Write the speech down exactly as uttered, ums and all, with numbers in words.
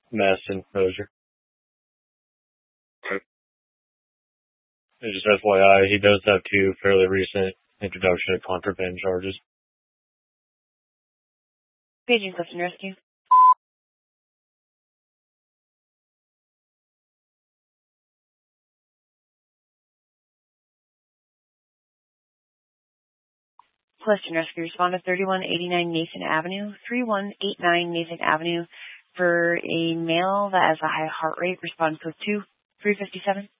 Mass enclosure. And just F Y I, he does have two fairly recent introduction of contraband charges. Paging Clifton Rescue. Clifton Rescue responded thirty-one eighty-nine Nathan Avenue, thirty-one eighty-nine Nathan Avenue for a male that has a high heart rate. Respond code two three five seven.